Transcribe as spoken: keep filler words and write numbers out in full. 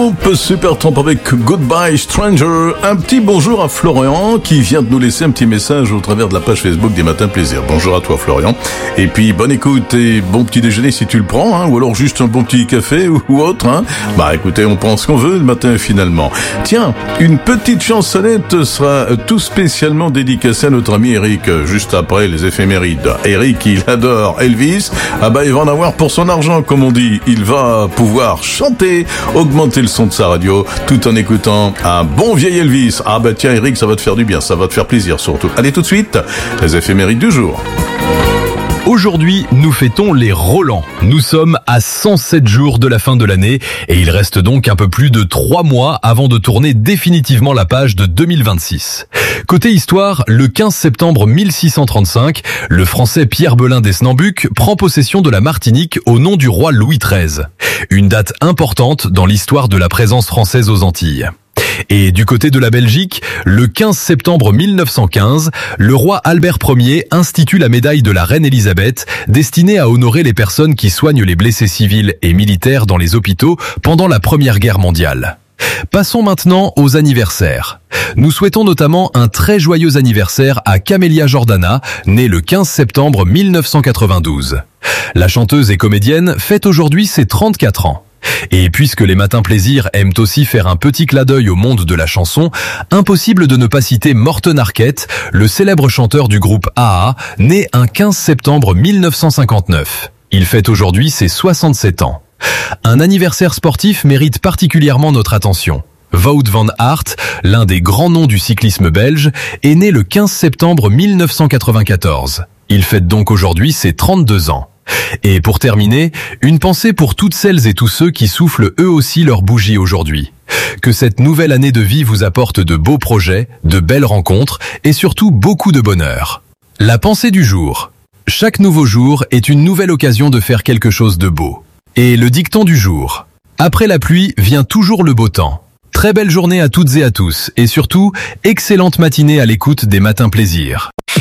groupe Supertramp avec Goodbye Stranger. Un petit bonjour à Florian qui vient de nous laisser un petit message au travers de la page Facebook des Matins Plaisir. Bonjour à toi Florian. Et puis bonne écoute et bon petit déjeuner si tu le prends, hein, ou alors juste un bon petit café ou, ou autre. Hein. Bah écoutez, on prend ce qu'on veut le matin finalement. Tiens, une petite chansonnette sera tout spécialement dédicacée à notre ami Eric, juste après les éphémérides. Eric, il adore Elvis. Ah bah il va en avoir pour son argent, comme on dit. Il va pouvoir chanter, augmenter le son de sa radio, tout en écoutant un bon vieil Elvis. Ah bah tiens Eric, ça va te faire du bien, ça va te faire plaisir surtout. Allez tout de suite, les éphémérides du jour. Aujourd'hui, nous fêtons les Roland. Nous sommes à cent sept jours de la fin de l'année et il reste donc un peu plus de trois mois avant de tourner définitivement la page de deux mille vingt-six. Côté histoire, le quinze septembre mille six cent trente-cinq, le français Pierre Belin d'Esnambuc prend possession de la Martinique au nom du roi Louis treize. Une date importante dans l'histoire de la présence française aux Antilles. Et du côté de la Belgique, le quinze septembre mille neuf cent quinze, le roi Albert Ier institue la médaille de la reine Élisabeth, destinée à honorer les personnes qui soignent les blessés civils et militaires dans les hôpitaux pendant la Première Guerre mondiale. Passons maintenant aux anniversaires. Nous souhaitons notamment un très joyeux anniversaire à Camélia Jordana, née le quinze septembre mille neuf cent quatre-vingt-douze. La chanteuse et comédienne fête aujourd'hui ses trente-quatre ans. Et puisque les Matins Plaisir aiment aussi faire un petit clin d'œil au monde de la chanson, impossible de ne pas citer Morten Harket, le célèbre chanteur du groupe A A, né un quinze septembre mille neuf cent cinquante-neuf. Il fête aujourd'hui ses soixante-sept ans. Un anniversaire sportif mérite particulièrement notre attention. Wout van Aert, l'un des grands noms du cyclisme belge, est né le quinze septembre mille neuf cent quatre-vingt-quatorze. Il fête donc aujourd'hui ses trente-deux ans. Et pour terminer, une pensée pour toutes celles et tous ceux qui soufflent eux aussi leur bougie aujourd'hui. Que cette nouvelle année de vie vous apporte de beaux projets, de belles rencontres et surtout beaucoup de bonheur. La pensée du jour. Chaque nouveau jour est une nouvelle occasion de faire quelque chose de beau. Et le dicton du jour. Après la pluie vient toujours le beau temps. Très belle journée à toutes et à tous et surtout, excellente matinée à l'écoute des Matins Plaisir.